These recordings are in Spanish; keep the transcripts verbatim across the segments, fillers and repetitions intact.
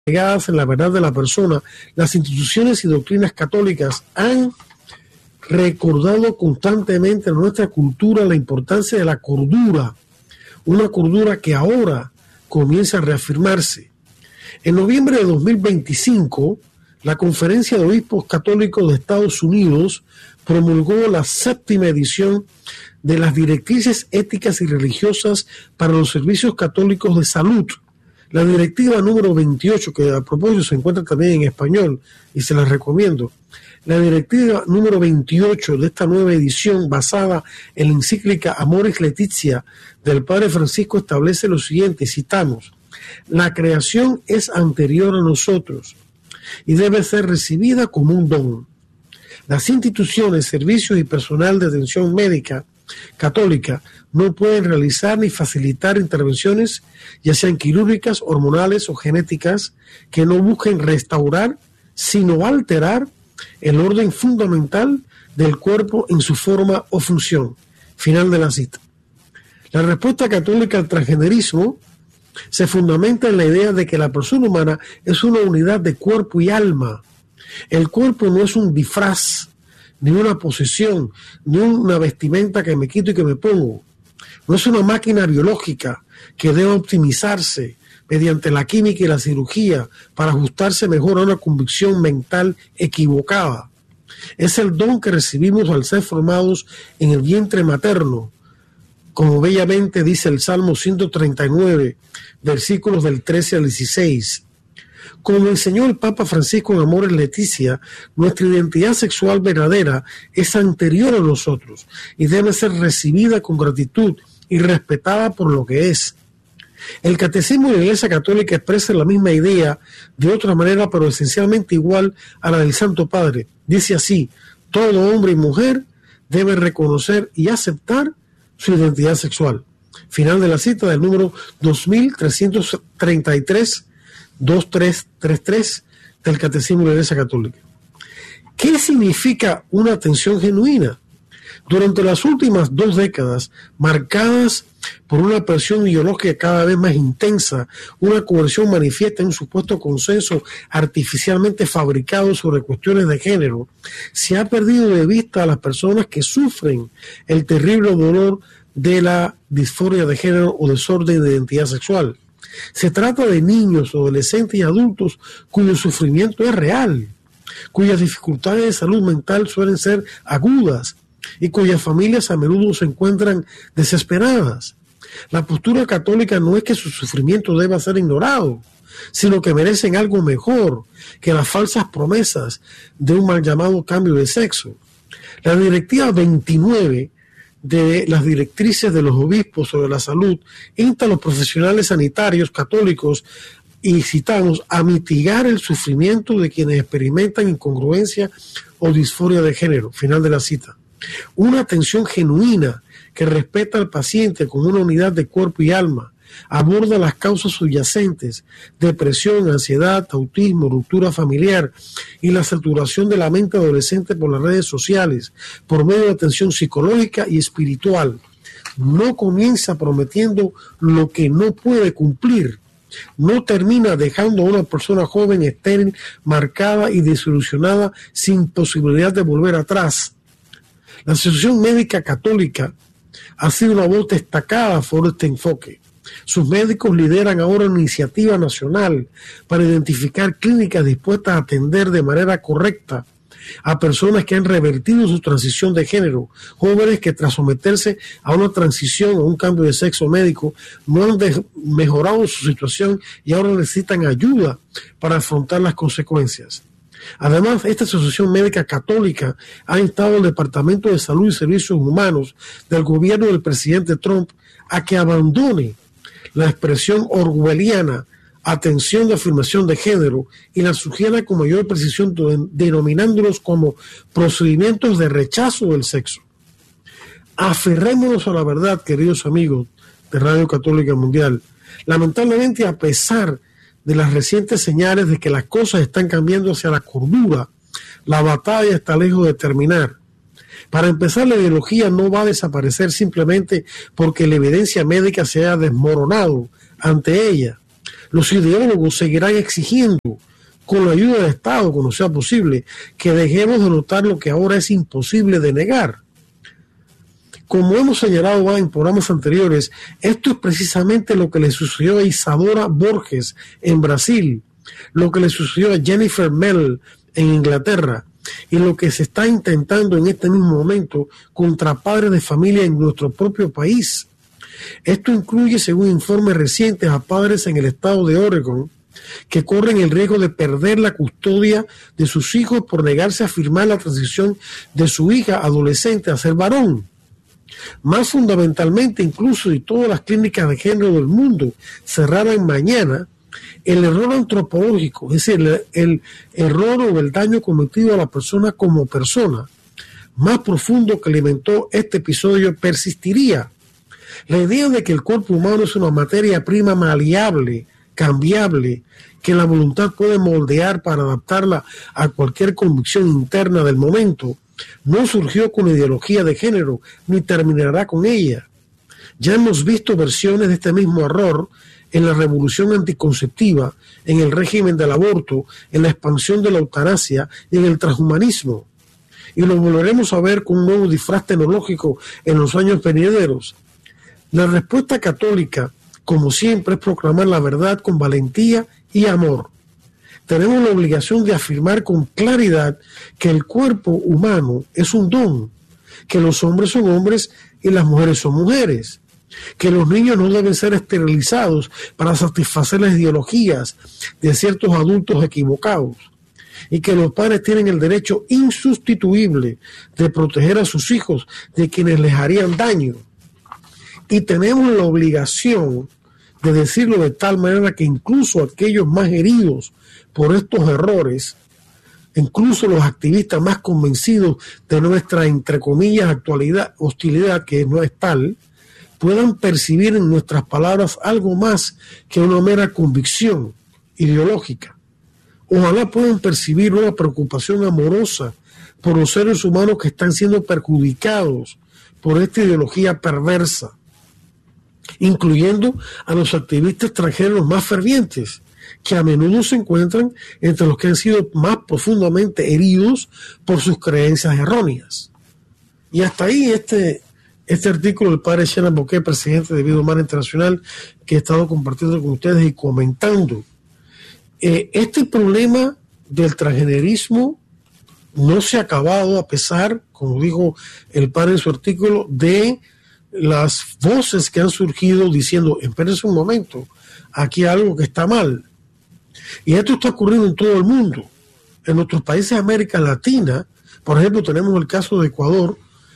arraigadas en la verdad de la persona, las instituciones y doctrinas católicas han recordado constantemente en nuestra cultura la importancia de la cordura, una cordura que ahora comienza a reafirmarse. En noviembre de dos mil veinticinco, la Conferencia de Obispos Católicos de Estados Unidos promulgó la séptima edición de las directrices éticas y religiosas para los servicios católicos de salud. La directiva número veintiocho, que a propósito se encuentra también en español y se las recomiendo. La directiva número veintiocho de esta nueva edición, basada en la encíclica Amoris Laetitia del Padre Francisco, establece lo siguiente, citamos: la creación es anterior a nosotros y debe ser recibida como un don. Las instituciones, servicios y personal de atención médica católica no pueden realizar ni facilitar intervenciones, ya sean quirúrgicas, hormonales o genéticas, que no busquen restaurar, sino alterar el orden fundamental del cuerpo en su forma o función. Final de la cita. La respuesta católica al transgenerismo se fundamenta en la idea de que la persona humana es una unidad de cuerpo y alma. El cuerpo no es un disfraz, ni una posesión, ni una vestimenta que me quito y que me pongo. No es una máquina biológica que debe optimizarse mediante la química y la cirugía para ajustarse mejor a una convicción mental equivocada. Es el don que recibimos al ser formados en el vientre materno, como bellamente dice el Salmo ciento treinta y nueve, versículos del trece al dieciséis. Como enseñó el Papa Francisco en Amoris Laetitia, nuestra identidad sexual verdadera es anterior a nosotros y debe ser recibida con gratitud y respetada por lo que es. El Catecismo de la Iglesia Católica expresa la misma idea de otra manera, pero esencialmente igual a la del Santo Padre. Dice así: todo hombre y mujer debe reconocer y aceptar su identidad sexual. Final de la cita del número dos mil trescientos treinta y tres, veintitrés treinta y tres del Catecismo de la Iglesia Católica. ¿Qué significa una atención genuina? Durante las últimas dos décadas, marcadas por una presión ideológica cada vez más intensa, una coerción manifiesta en un supuesto consenso artificialmente fabricado sobre cuestiones de género, se ha perdido de vista a las personas que sufren el terrible dolor de la disforia de género o desorden de identidad sexual. Se trata de niños, adolescentes y adultos cuyo sufrimiento es real, cuyas dificultades de salud mental suelen ser agudas y cuyas familias a menudo se encuentran desesperadas. La postura católica no es que su sufrimiento deba ser ignorado, sino que merecen algo mejor que las falsas promesas de un mal llamado cambio de sexo. La directiva veintinueve de las directrices de los obispos sobre la salud insta a los profesionales sanitarios católicos, y citamos, a mitigar el sufrimiento de quienes experimentan incongruencia o disforia de género. Final de la cita. Una atención genuina que respeta al paciente como una unidad de cuerpo y alma, aborda las causas subyacentes, depresión, ansiedad, autismo, ruptura familiar y la saturación de la mente adolescente por las redes sociales, por medio de atención psicológica y espiritual. No comienza prometiendo lo que no puede cumplir. No termina dejando a una persona joven, estéril, marcada y desilusionada sin posibilidad de volver atrás. La Asociación Médica Católica ha sido una voz destacada por este enfoque. Sus médicos lideran ahora una iniciativa nacional para identificar clínicas dispuestas a atender de manera correcta a personas que han revertido su transición de género, jóvenes que tras someterse a una transición o un cambio de sexo médico no han de- mejorado su situación y ahora necesitan ayuda para afrontar las consecuencias. Además, esta Asociación Médica Católica ha instado al Departamento de Salud y Servicios Humanos del gobierno del presidente Trump a que abandone la expresión orwelliana atención de afirmación de género y la sugiera con mayor precisión, denominándolos como procedimientos de rechazo del sexo. Aferrémonos a la verdad, queridos amigos de Radio Católica Mundial. Lamentablemente, a pesar de las recientes señales de que las cosas están cambiando hacia la cordura, la batalla está lejos de terminar. Para empezar, la ideología no va a desaparecer simplemente porque la evidencia médica se haya desmoronado ante ella. Los ideólogos seguirán exigiendo, con la ayuda del Estado, cuando sea posible, que dejemos de notar lo que ahora es imposible de negar. Como hemos señalado en programas anteriores, esto es precisamente lo que le sucedió a Isadora Borges en Brasil, lo que le sucedió a Jennifer Mell en Inglaterra, y lo que se está intentando en este mismo momento contra padres de familia en nuestro propio país. Esto incluye, según informes recientes, a padres en el estado de Oregon que corren el riesgo de perder la custodia de sus hijos por negarse a firmar la transición de su hija adolescente a ser varón. Más fundamentalmente, incluso si todas las clínicas de género del mundo cerraran mañana, el error antropológico, es decir, el, el error o el daño cometido a la persona como persona, más profundo que alimentó este episodio, persistiría. La idea de que el cuerpo humano es una materia prima maleable, cambiable, que la voluntad puede moldear para adaptarla a cualquier convicción interna del momento, no surgió con ideología de género, ni terminará con ella. Ya hemos visto versiones de este mismo error en la revolución anticonceptiva, en el régimen del aborto, en la expansión de la eutanasia y en el transhumanismo. Y lo volveremos a ver con un nuevo disfraz tecnológico en los años venideros. La respuesta católica, como siempre, es proclamar la verdad con valentía y amor. Tenemos la obligación de afirmar con claridad que el cuerpo humano es un don, que los hombres son hombres y las mujeres son mujeres, que los niños no deben ser esterilizados para satisfacer las ideologías de ciertos adultos equivocados, y que los padres tienen el derecho insustituible de proteger a sus hijos de quienes les harían daño. Y tenemos la obligación de decirlo de tal manera que incluso aquellos más heridos por estos errores, incluso los activistas más convencidos de nuestra, entre comillas, actualidad, hostilidad, que no es tal, puedan percibir en nuestras palabras algo más que una mera convicción ideológica. Ojalá puedan percibir una preocupación amorosa por los seres humanos que están siendo perjudicados por esta ideología perversa, incluyendo a los activistas extranjeros más fervientes, que a menudo se encuentran entre los que han sido más profundamente heridos por sus creencias erróneas. Y hasta ahí este, este artículo del padre Shannon Bouquet, presidente de Vida Humana Internacional, que he estado compartiendo con ustedes y comentando. Eh, este problema del transgenerismo no se ha acabado, a pesar, como dijo el padre en su artículo, de las voces que han surgido diciendo, espérense un momento, aquí hay algo que está mal. Y esto está ocurriendo en todo el mundo. En nuestros países de América Latina, por ejemplo, tenemos el caso de Ecuador,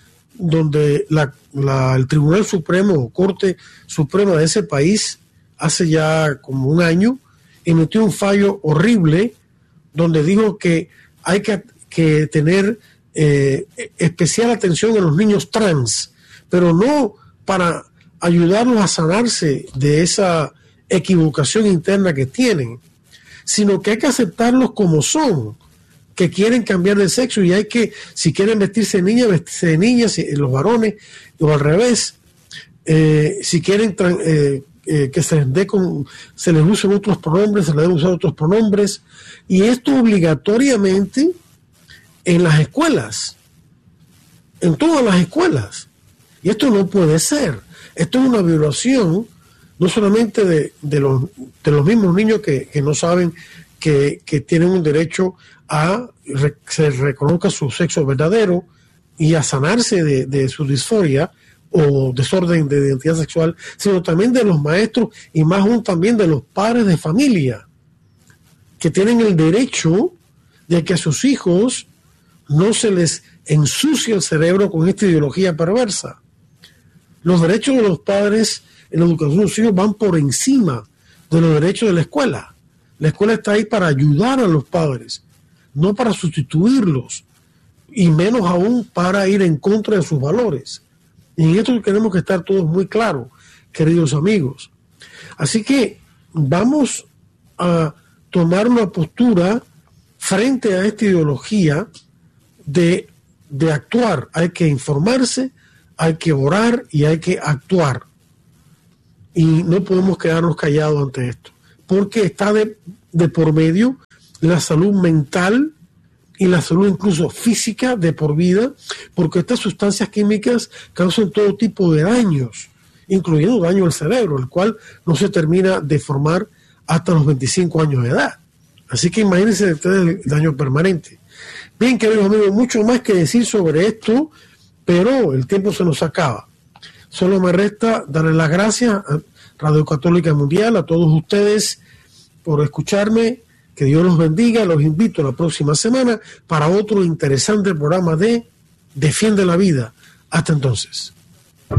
donde la, la, el Tribunal Supremo o Corte Suprema de ese país, hace ya como un año, emitió un fallo horrible donde dijo que hay que, que tener eh, especial atención a los niños trans, pero no para ayudarlos a sanarse de esa equivocación interna que tienen, sino que hay que aceptarlos como son, que quieren cambiar de sexo, y hay que, si quieren vestirse de niña, vestirse de niña, si, los varones, o al revés, eh, si quieren eh, eh, que se les dé con, se les usen otros pronombres, se les deben usar otros pronombres, y esto obligatoriamente en las escuelas, en todas las escuelas. Y esto no puede ser. Esto es una violación no solamente de, de, los, de los mismos niños que, que no saben que, que tienen un derecho a re, se reconozca su sexo verdadero y a sanarse de, de su disforia o desorden de identidad sexual, sino también de los maestros y más aún también de los padres de familia, que tienen el derecho de que a sus hijos no se les ensucie el cerebro con esta ideología perversa. Los derechos de los padres en la educación de los hijos van por encima de los derechos de la escuela. La escuela está ahí para ayudar a los padres, no para sustituirlos, y menos aún para ir en contra de sus valores. Y en esto tenemos que estar todos muy claros, queridos amigos. Así que vamos a tomar una postura frente a esta ideología de, de actuar. Hay que informarse, hay que orar y hay que actuar. Y no podemos quedarnos callados ante esto. porque está de, de por medio la salud mental y la salud incluso física de por vida, porque estas sustancias químicas causan todo tipo de daños, incluyendo daño al cerebro, el cual no se termina de formar hasta los veinticinco años de edad. Así que imagínense el daño permanente. Bien, queridos amigos, mucho más que decir sobre esto, pero el tiempo se nos acaba. Solo me resta darle las gracias a Radio Católica Mundial, a todos ustedes por escucharme. Que Dios los bendiga. Los invito la próxima semana para otro interesante programa de Defiende la Vida. Hasta entonces.